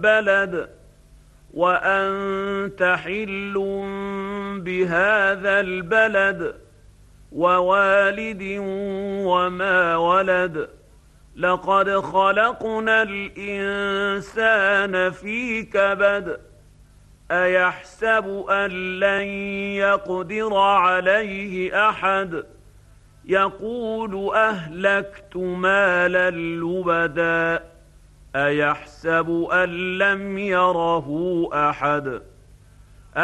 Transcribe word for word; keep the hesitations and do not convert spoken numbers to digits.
بلد وأنت حل بهذا البلد ووالد وما ولد لقد خلقنا الإنسان في كبد أيحسب أن لن يقدر عليه أحد يقول أهلكت مالا لبدا أيحسب أن لم يره أحد